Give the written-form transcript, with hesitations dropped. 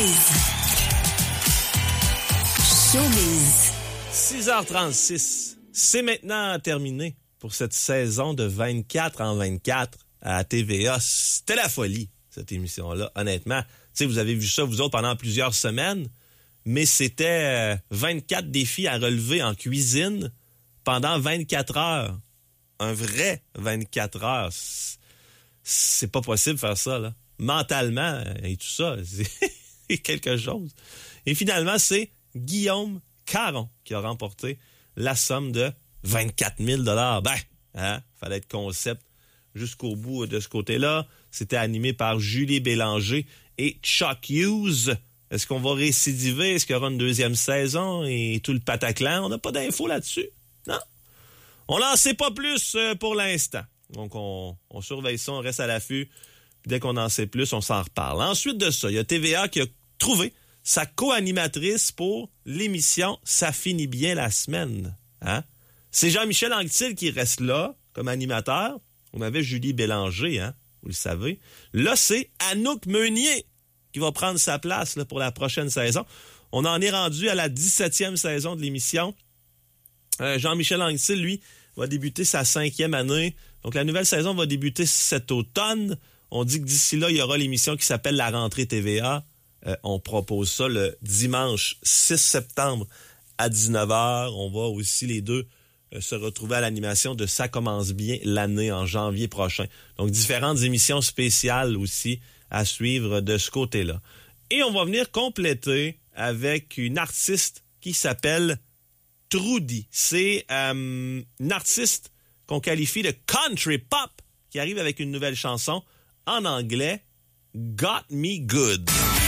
Showbiz. 6h36. C'est maintenant terminé pour cette saison de 24 en 24 à TVA. C'était la folie, cette émission-là, honnêtement. Tu sais, vous avez vu ça, vous autres, pendant plusieurs semaines, mais c'était 24 défis à relever en cuisine pendant 24 heures. Un vrai 24 heures. C'est pas possible de faire ça, là. Mentalement et tout ça, c'est quelque chose. Et finalement, c'est Guillaume Caron qui a remporté la somme de 24 000 $. Fallait être concept jusqu'au bout de ce côté-là. C'était animé par Julie Bélanger et Chuck Hughes. Est-ce qu'on va récidiver? Est-ce qu'il y aura une deuxième saison et tout le pataclan? On n'a pas d'infos là-dessus. Non. On n'en sait pas plus pour l'instant. Donc, on surveille ça, on reste à l'affût. Dès qu'on en sait plus, on s'en reparle. Ensuite de ça, il y a TVA qui a trouvé sa co-animatrice pour l'émission « Ça finit bien la semaine ». C'est Jean-Michel Anctil qui reste là comme animateur. On avait Julie Bélanger, vous le savez. Là, c'est Anouk Meunier qui va prendre sa place là, pour la prochaine saison. On en est rendu à la 17e saison de l'émission. Jean-Michel Anctil, lui, va débuter sa 5e année. Donc, la nouvelle saison va débuter cet automne. On dit que d'ici là, il y aura l'émission qui s'appelle La Rentrée TVA. On propose ça le dimanche 6 septembre à 19h. On va aussi les deux se retrouver à l'animation de Ça commence bien l'année en janvier prochain. Donc, différentes émissions spéciales aussi à suivre de ce côté-là. Et on va venir compléter avec une artiste qui s'appelle Trudy. C'est une artiste qu'on qualifie de country pop qui arrive avec une nouvelle chanson en anglais, Got Me Good.